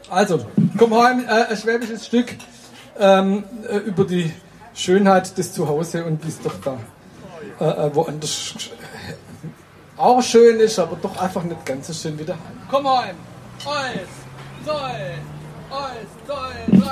Also, komm heim, ein schwäbisches Stück über die Schönheit des Zuhause und wie es doch da woanders auch schön ist, aber doch einfach nicht ganz so schön wie daheim. Komm heim! 1, 2, 1, 2, 3.